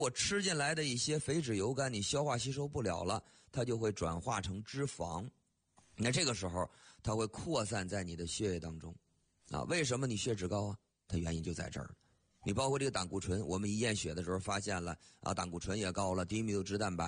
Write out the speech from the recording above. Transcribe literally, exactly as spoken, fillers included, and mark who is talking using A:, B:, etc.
A: 我吃进来的一些肥脂油苷，你消化吸收不了了，它就会转化成脂肪。那这个时候，它会扩散在你的血液当中。啊，为什么你血脂高啊？它原因就在这儿。你包括这个胆固醇，我们一验血的时候发现了啊，胆固醇也高了，低密度脂蛋白。